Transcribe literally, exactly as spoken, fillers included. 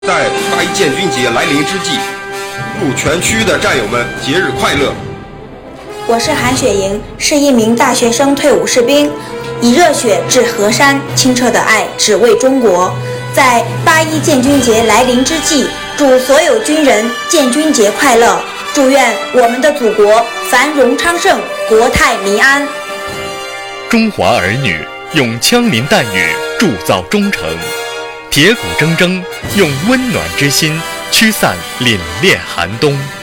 在八一建军节来临之际，祝全区的战友们节日快乐。 我是韩雪莹，是一名大学生退伍士兵，以热血掷河山，清澈的爱只为中国。在八一建军节来临之际，祝所有军人建军节快乐，祝愿我们的祖国繁荣昌盛，国泰民安。 中华儿女用枪林弹雨铸造忠诚，铁骨铮铮用温暖之心驱散凛冽寒冬。